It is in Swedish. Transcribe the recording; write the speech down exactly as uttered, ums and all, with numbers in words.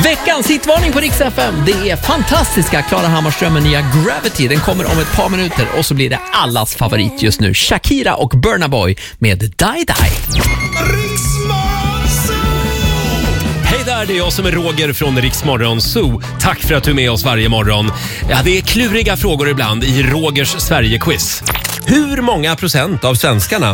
Veckans hitvarning på Rix F M. Det är fantastiska Klara Hammarström med nya Gravity. Den kommer om ett par minuter och så blir det allas favorit just nu. Shakira och Burna Boy med Die Die. Hej där, det är jag som är Roger från Rix Morgon Zoo. Tack för att du är med oss varje morgon. Ja, det är kluriga frågor ibland i Rogers Sverige-quiz. Hur många procent av svenskarna